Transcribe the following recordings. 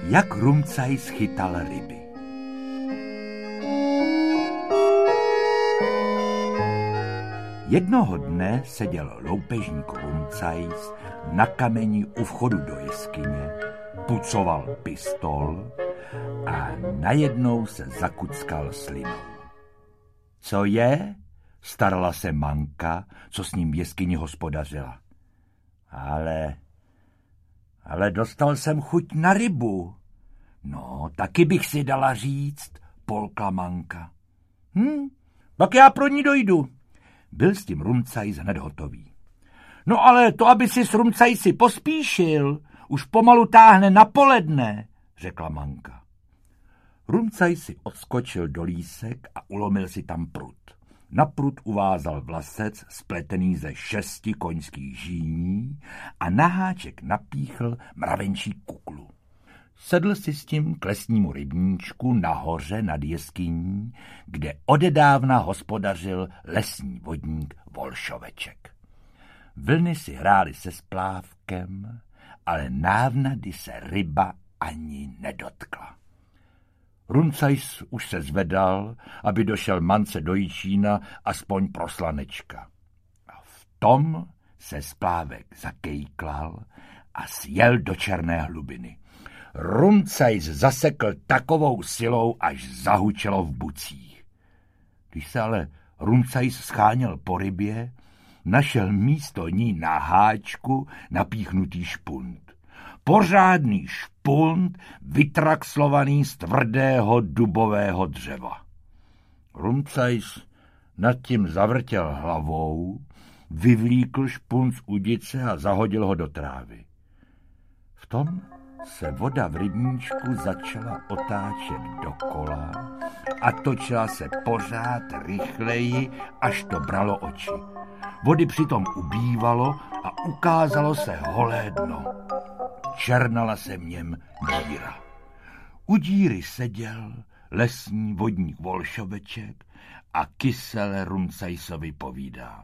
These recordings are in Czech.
Jak Rumcajs chytal ryby. Jednoho dne seděl loupežník Rumcajs na kameni u vchodu do jeskyně, pucoval pistol a najednou se zakuckal slinou. Co je? Starala se Manka, co s ním v jeskyni hospodařila. Ale dostal jsem chuť na rybu. No, taky bych si dala říct, polkla Manka. Pak já pro ní dojdu. Byl s tím Rumcajs hned hotový. No ale to, aby si s Rumcajsi pospíšil, už pomalu táhne na poledne, řekla Manka. Rumcajs si odskočil do lísek a ulomil si tam prut. Na prut uvázal vlasec spletený ze 6 koňských žíní a na háček napíchl mravenčí kuklu. Sedl si s tím k lesnímu rybníčku nahoře nad jeskyní, kde odedávna hospodařil lesní vodník Volšoveček. Vlny si hrály se splávkem, ale návnady se ryba ani nedotkla. Rumcajs už se zvedal, aby došel Mance do Jičína aspoň pro slanečka. A v tom se splávek zakejklal a sjel do černé hlubiny. Rumcajs zasekl takovou silou, až zahučelo v bucích. Když se ale Rumcajs scháněl po rybě, našel místo ní na háčku napíchnutý špunt. Pořádný špunt vytraxlovaný z tvrdého dubového dřeva. Rumcajs nad tím zavrtěl hlavou, vyvlíkl špunt z udice a zahodil ho do trávy. V tom se voda v rybníčku začala otáčet dokola a točila se pořád rychleji, až to bralo oči. Vody přitom ubývalo a ukázalo se holé dno. Černala se v něm díra. U díry seděl lesní vodník Volšoveček a kysele Rumcajsovi povídá.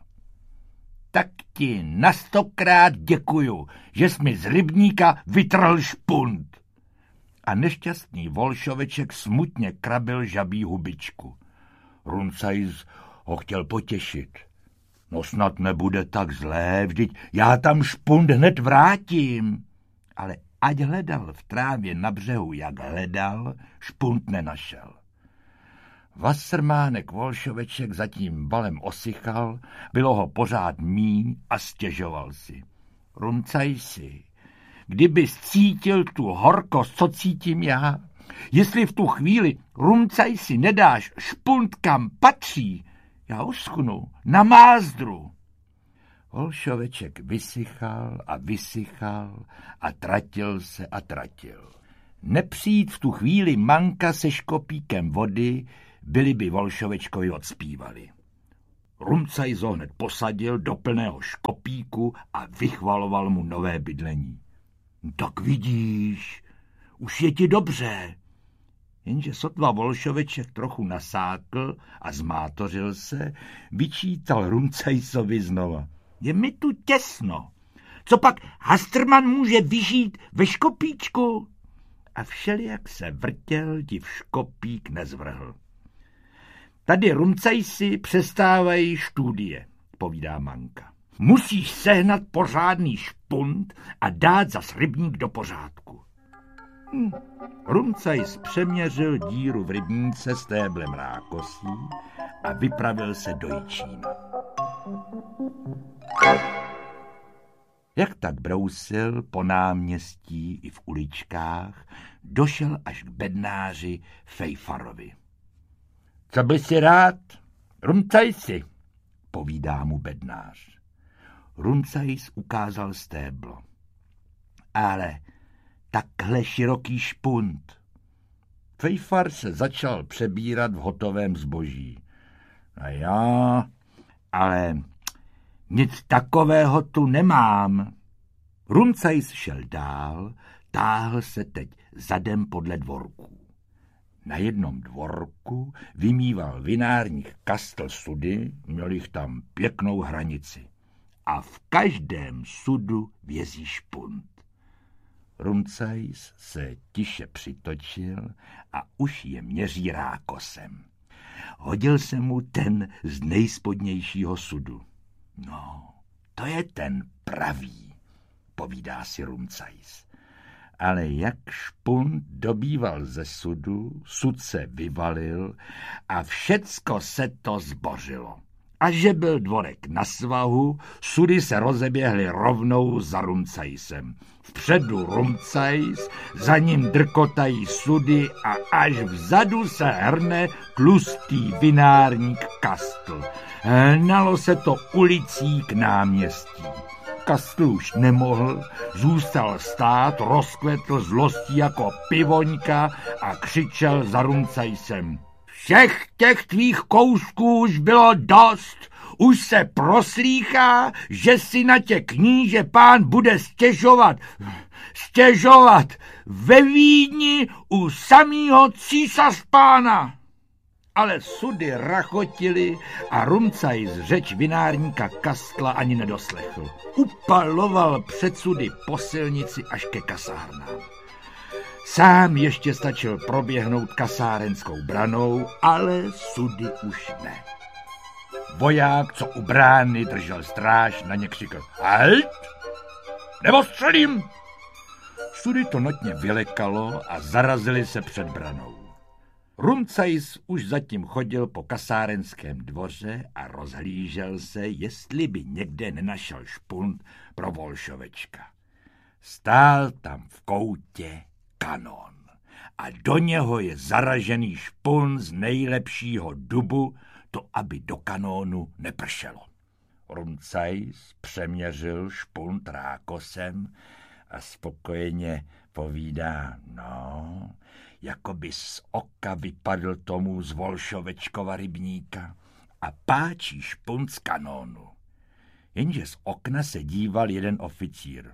Tak ti na 100krát děkuju, že jsi mi z rybníka vytrhl špunt. A nešťastný Volšoveček smutně krabil žabí hubičku. Rumcajs ho chtěl potěšit. No snad nebude tak zlé, vždyť já tam špunt hned vrátím. Ale ať hledal v trávě na břehu, jak hledal, špunt nenašel. Vasrmánek Volšoveček zatím valem osychal, bylo ho pořád míň a stěžoval si. Rumcajsi, kdybys cítil tu horkost, co cítím já, jestli v tu chvíli Rumcajsi nedáš špunt kam patří, já uschnu na mázdru. Volšoveček vysychal a tratil se a tratil. Nepřijít v tu chvíli Manka se škopíkem vody, byli by Volšovečkovi odspívali. Rumcajs ho hned posadil do plného škopíku a vychvaloval mu nové bydlení. Tak vidíš, už je ti dobře. Jenže sotva Volšoveček trochu nasákl a zmátořil se, vyčítal Rumcajsovi znova. Je mi tu těsno. Co pak Hastrman může vyžít ve škopíčku? A všelijak se vrtěl, div škopík nezvrhl. Tady Rumcajsi přestávají študie, povídá Manka. Musíš sehnat pořádný špunt a dát zas rybník do pořádku. Rumcajs přeměřil díru v rybníce stéblem rákosí a vypravil se do Jičína. Jak tak brousil po náměstí i v uličkách, došel až k bednáři Fejfarovi. Co by si rád? Rumcajsi, povídá mu bednář. Rumcajs ukázal stéblo. Ale takhle široký špunt. Fejfar se začal přebírat v hotovém zboží. A já, ale nic takového tu nemám. Rumcajs šel dál, táhl se teď zadem podle dvorků. Na jednom dvorku vymýval vinárník Kastl sudy, měl jich tam pěknou hranici. A v každém sudu vězí špunt. Rumcajs se tiše přitočil a už je měří rákosem. Hodil se mu ten z nejspodnějšího sudu. No, to je ten pravý, povídá si Rumcajs. Ale jak špunt dobýval ze sudu, sud se vyvalil a všecko se to zbořilo. A že byl dvorek na svahu, sudy se rozeběhly rovnou za Rumcajsem. Vpředu Rumcajs, za ním drkotají sudy a až vzadu se hrne tlustý vinárník Kastl. Hnalo se to ulicí k náměstí. Kastl už nemohl, zůstal stát, rozkvetl zlostí jako pivoňka a křičel za Rumcajsem. Všech těch tvých kousků už bylo dost, už se proslýchá, že si na tě kníže pán bude stěžovat ve Vídni u samýho císařpána. Ale sudy rachotili a Rumcajs řeč vinárníka Kastla ani nedoslechl. Upaloval před sudy po silnici až ke kasárnám. Sám ještě stačil proběhnout kasárenskou branou, ale sudy už ne. Voják, co u brány držel stráž, na ně křikl: Halt! Nebo střelím! Sudy to notně vylekalo a zarazili se před branou. Rumcajs už zatím chodil po kasárenském dvoře a rozhlížel se, jestli by někde nenašel špunt pro Volšovečka. Stál tam v koutě kanón a do něho je zaražený špunt z nejlepšího dubu, to aby do kanónu nepršelo. Rumcajs přeměřil špunt rákosem a spokojeně povídá: no, jako by z oka vypadl tomu z Volšovečkova rybníka, a páčí špunt z kanónu. Jenže z okna se díval jeden oficír.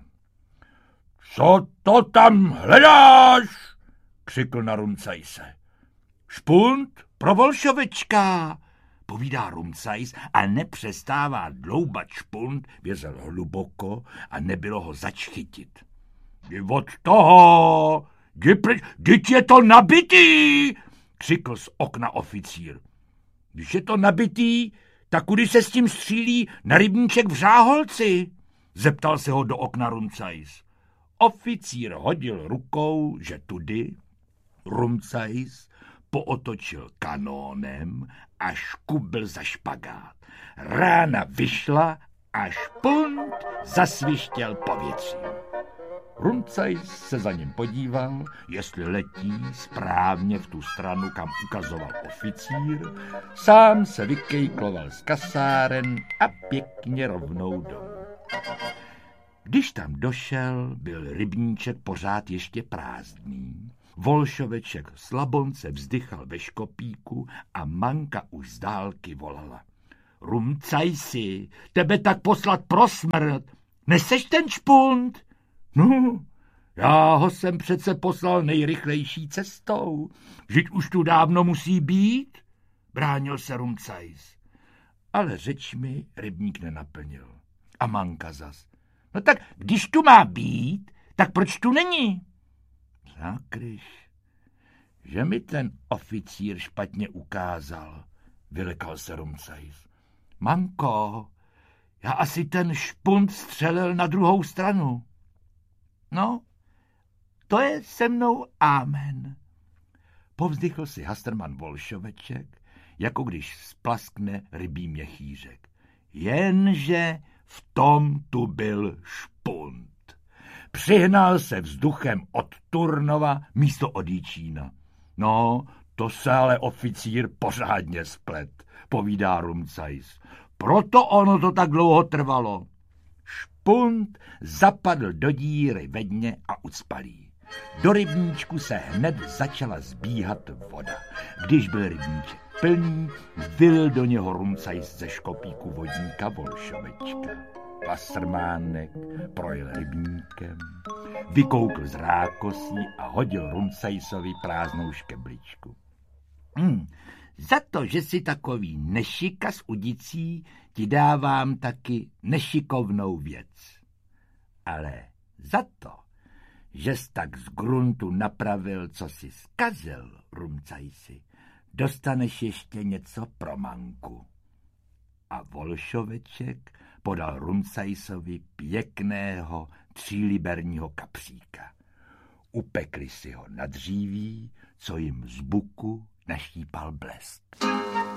Co to tam hledáš? Křikl na Rumcajse. Špunt pro Volšovečka, povídá Rumcajs a nepřestává dloubat špunt, vězel hluboko a nebylo ho zač chytit. Jdi od toho, vždyť je to nabitý, křikl z okna oficír. Když je to nabitý, tak kudy se s tím střílí na rybníček v Řáholci? Zeptal se ho do okna Rumcajs. Oficír hodil rukou, že tudy. Rumcajs pootočil kanónem a škubl za špagát. Rána vyšla a špunt zasvištěl povětřím. Rumcajs se za ním podíval, jestli letí správně v tu stranu, kam ukazoval oficír, sám se vykejkloval z kasáren a pěkně rovnou domů. Když tam došel, byl rybníček pořád ještě prázdný. Volšoveček slabonce vzdychal ve škopíku a Manka už z dálky volala. Rumcajsi, tebe tak poslat pro smrt. Neseš ten špunt? No, já ho jsem přece poslal nejrychlejší cestou. Vždyť už tu dávno musí být, bránil se Rumcajs. Ale řeč mi rybník nenaplnil. A Manka zas. No tak když tu má být, tak proč tu není? Zákryš, že mi ten oficír špatně ukázal, vylekal se Rumcajs. Manko, já asi ten špunt střelil na druhou stranu. No, to je se mnou amen. Povzdychl si Hastrman Volšoveček, jako když splaskne rybí měchýřek. Jenže v tom tu byl špunt. Přihnal se vzduchem od Turnova místo od Jičína. No, to se ale oficír pořádně splet, povídá Rumcajs. Proto ono to tak dlouho trvalo. Špunt zapadl do díry ve dně a ucpalý. Do rybníčku se hned začala zbíhat voda. Když byl rybníček plný, vylil do něho Rumcajs ze škopíku vodníka Volšovečka. Pastrmánek projel rybníkem, vykoukl z rákosí a hodil Rumcajsovi prázdnou škebličku. Za to, že jsi takový nešikas udicí, ti dávám taky nešikovnou věc. Ale za to, žes tak z gruntu napravil, co si zkazil, Rumcajsi, dostaneš ještě něco pro manku. A Volšoveček podal Rumcajsovi pěkného 3liberního kapříka. Upekli si ho na dříví, co jim z buku naštípal blesk.